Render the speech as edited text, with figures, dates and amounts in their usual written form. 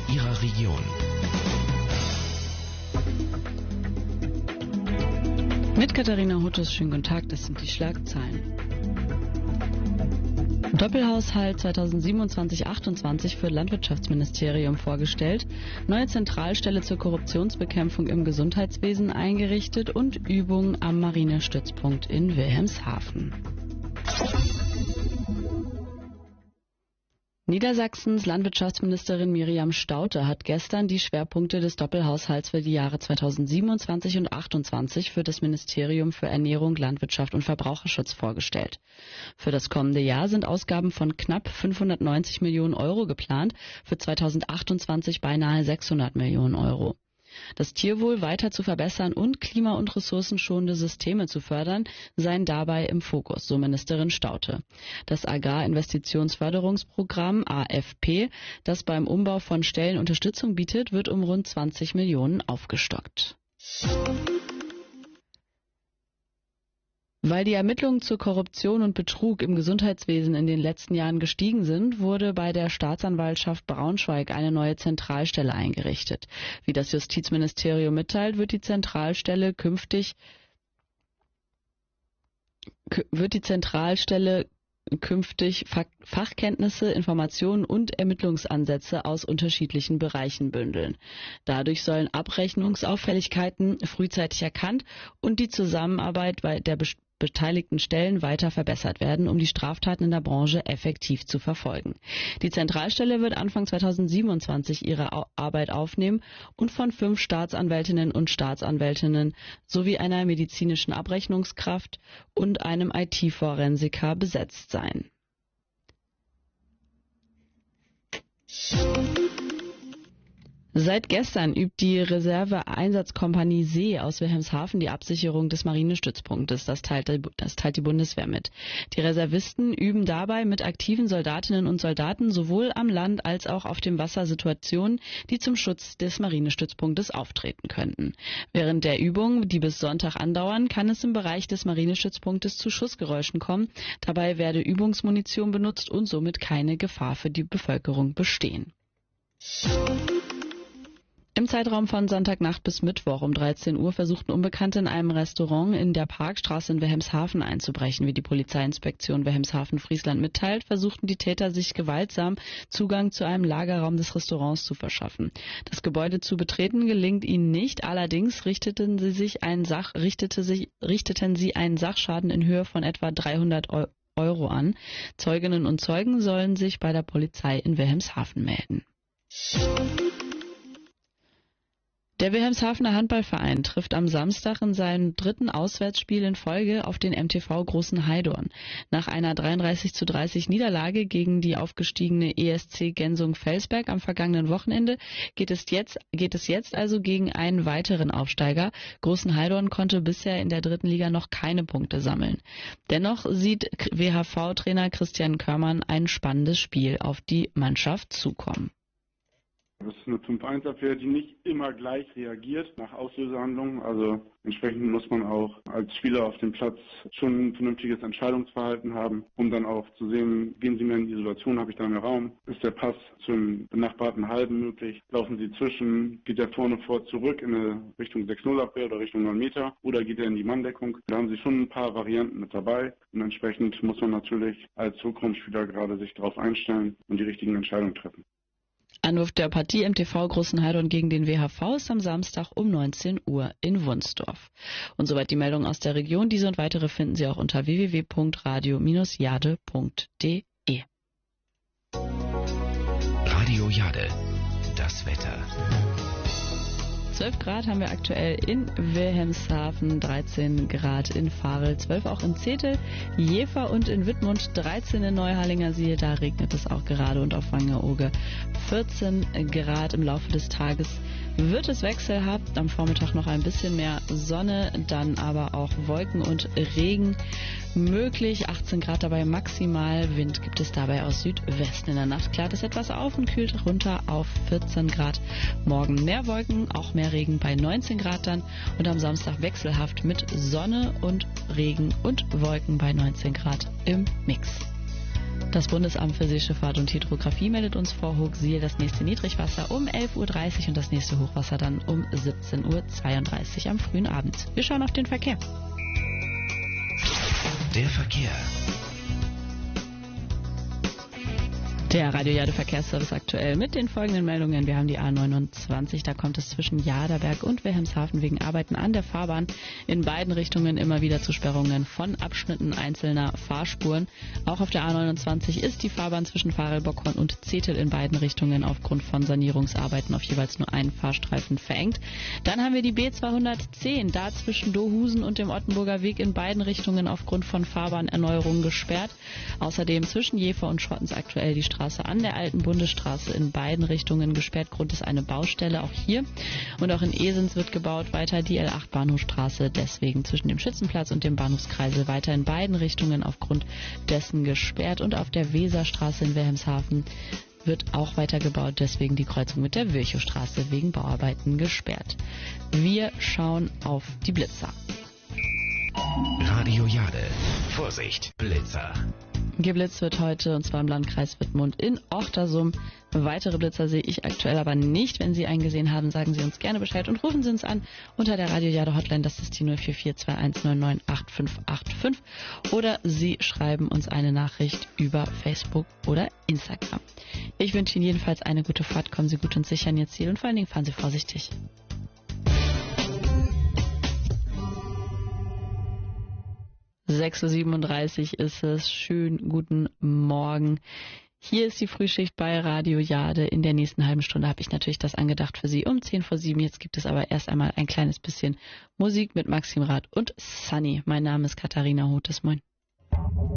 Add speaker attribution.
Speaker 1: Ihrer Region.
Speaker 2: Mit Katharina Huttus, schönen guten Tag, das sind die Schlagzeilen. Doppelhaushalt 2027-28 für Landwirtschaftsministerium vorgestellt, neue Zentralstelle zur Korruptionsbekämpfung im Gesundheitswesen eingerichtet und Übungen am Marinestützpunkt in Wilhelmshaven. Niedersachsens Landwirtschaftsministerin Miriam Staudte hat gestern die Schwerpunkte des Doppelhaushalts für die Jahre 2027 und 28 für das Ministerium für Ernährung, Landwirtschaft und Verbraucherschutz vorgestellt. Für das kommende Jahr sind Ausgaben von knapp 590 Millionen Euro geplant, für 2028 beinahe 600 Millionen Euro. Das Tierwohl weiter zu verbessern und klima- und ressourcenschonende Systeme zu fördern, seien dabei im Fokus, so Ministerin Staudte. Das Agrarinvestitionsförderungsprogramm AFP, das beim Umbau von Ställen Unterstützung bietet, wird um rund 20 Millionen aufgestockt. Weil die Ermittlungen zur Korruption und Betrug im Gesundheitswesen in den letzten Jahren gestiegen sind, wurde bei der Staatsanwaltschaft Braunschweig eine neue Zentralstelle eingerichtet. Wie das Justizministerium mitteilt, wird die Zentralstelle künftig Fachkenntnisse, Informationen und Ermittlungsansätze aus unterschiedlichen Bereichen bündeln. Dadurch sollen Abrechnungsauffälligkeiten frühzeitig erkannt und die Zusammenarbeit bei der beteiligten Stellen weiter verbessert werden, um die Straftaten in der Branche effektiv zu verfolgen. Die Zentralstelle wird Anfang 2027 ihre Arbeit aufnehmen und von 5 Staatsanwältinnen und Staatsanwältinnen sowie einer medizinischen Abrechnungskraft und einem IT-Forensiker besetzt sein. Seit gestern übt die Reserve-Einsatzkompanie See aus Wilhelmshaven die Absicherung des Marinestützpunktes. Das teilt die Bundeswehr mit. Die Reservisten üben dabei mit aktiven Soldatinnen und Soldaten sowohl am Land als auch auf dem Wasser Situationen, die zum Schutz des Marinestützpunktes auftreten könnten. Während der Übungen, die bis Sonntag andauern, kann es im Bereich des Marinestützpunktes zu Schussgeräuschen kommen. Dabei werde Übungsmunition benutzt und somit keine Gefahr für die Bevölkerung bestehen. Im Zeitraum von Sonntagnacht bis Mittwoch um 13 Uhr versuchten Unbekannte in einem Restaurant in der Parkstraße in Wilhelmshaven einzubrechen. Wie die Polizeiinspektion Wilhelmshaven-Friesland mitteilt, versuchten die Täter sich gewaltsam Zugang zu einem Lagerraum des Restaurants zu verschaffen. Das Gebäude zu betreten gelingt ihnen nicht, allerdings richteten sie einen Sachschaden in Höhe von etwa 300 Euro an. Zeuginnen und Zeugen sollen sich bei der Polizei in Wilhelmshaven melden. Der Wilhelmshavener Handballverein trifft am Samstag in seinem 3. Auswärtsspiel in Folge auf den MTV Großen Heidorn. Nach einer 33:30 Niederlage gegen die aufgestiegene ESC Gensung-Felsberg am vergangenen Wochenende geht es jetzt also gegen einen weiteren Aufsteiger. Großen Heidorn konnte bisher in der 3. Liga noch keine Punkte sammeln. Dennoch sieht WHV-Trainer Christian Körmann ein spannendes Spiel auf die Mannschaft zukommen.
Speaker 3: Das ist eine 5-1-Abwehr, die nicht immer gleich reagiert nach Auslösehandlungen. Also entsprechend muss man auch als Spieler auf dem Platz schon ein vernünftiges Entscheidungsverhalten haben, um dann auch zu sehen, gehen sie mehr in Isolation, habe ich da mehr Raum, ist der Pass zum benachbarten Halben möglich, laufen sie zwischen, geht er vorne zurück in eine Richtung 6-0-Abwehr oder Richtung 9 Meter oder geht er in die Manndeckung. Da haben sie schon ein paar Varianten mit dabei und entsprechend muss man natürlich als Zukunftsspieler gerade sich darauf einstellen und die richtigen Entscheidungen treffen.
Speaker 2: Anwurf der Partie MTV Großen Heidorn gegen den WHV ist am Samstag um 19 Uhr in Wunsdorf. Und soweit die Meldung aus der Region. Diese und weitere finden Sie auch unter www.radio-jade.de.
Speaker 1: Radio Jade, das Wetter.
Speaker 2: 12 Grad haben wir aktuell in Wilhelmshaven, 13 Grad in Varel, 12 auch in Zetel, Jever und in Wittmund, 13 in Neuharlinger Siehe, da regnet es auch gerade und auf Wangerooge 14 Grad im Laufe des Tages. Wird es wechselhaft, am Vormittag noch ein bisschen mehr Sonne, dann aber auch Wolken und Regen möglich, 18 Grad dabei maximal, Wind gibt es dabei aus Südwesten. In der Nacht klart es etwas auf und kühlt runter auf 14 Grad. Morgen mehr Wolken, auch mehr Regen bei 19 Grad dann und am Samstag wechselhaft mit Sonne und Regen und Wolken bei 19 Grad im Mix. Das Bundesamt für Seeschifffahrt und Hydrographie meldet uns vor Hochsiel das nächste Niedrigwasser um 11.30 Uhr und das nächste Hochwasser dann um 17.32 Uhr am frühen Abend. Wir schauen auf den Verkehr.
Speaker 1: Der Verkehr.
Speaker 2: Der Radio Jade Verkehrsservice aktuell mit den folgenden Meldungen. Wir haben die A29, da kommt es zwischen Jaderberg und Wilhelmshaven wegen Arbeiten an der Fahrbahn in beiden Richtungen immer wieder zu Sperrungen von Abschnitten einzelner Fahrspuren. Auch auf der A29 ist die Fahrbahn zwischen Farel-Bockhorn und Zetel in beiden Richtungen aufgrund von Sanierungsarbeiten auf jeweils nur einen Fahrstreifen verengt. Dann haben wir die B210, da zwischen Dohusen und dem Ottenburger Weg in beiden Richtungen aufgrund von Fahrbahnerneuerungen gesperrt. Außerdem zwischen Jever und Schottens aktuell die Straße an der alten Bundesstraße in beiden Richtungen gesperrt. Grund ist eine Baustelle auch hier. Und auch in Esens wird gebaut weiter die L8 Bahnhofstraße, deswegen zwischen dem Schützenplatz und dem Bahnhofskreisel weiter in beiden Richtungen aufgrund dessen gesperrt. Und auf der Weserstraße in Wilhelmshaven wird auch weiter gebaut, deswegen die Kreuzung mit der Virchowstraße wegen Bauarbeiten gesperrt. Wir schauen auf die Blitzer.
Speaker 1: Radio Jade. Vorsicht, Blitzer.
Speaker 2: Geblitzt wird heute, und zwar im Landkreis Wittmund in Ochtersum. Weitere Blitzer sehe ich aktuell aber nicht. Wenn Sie einen gesehen haben, sagen Sie uns gerne Bescheid und rufen Sie uns an unter der Radio Jade Hotline. Das ist die 04421998585. Oder Sie schreiben uns eine Nachricht über Facebook oder Instagram. Ich wünsche Ihnen jedenfalls eine gute Fahrt. Kommen Sie gut und sicher an Ihr Ziel und vor allen Dingen fahren Sie vorsichtig. 6.37 Uhr ist es. Schönen guten Morgen. Hier ist die Frühschicht bei Radio Jade. In der nächsten halben Stunde habe ich natürlich das angedacht für Sie um 6:50. Jetzt gibt es aber erst einmal ein kleines bisschen Musik mit Maxim Rath und Sunny. Mein Name ist Katharina Hotes. Moin.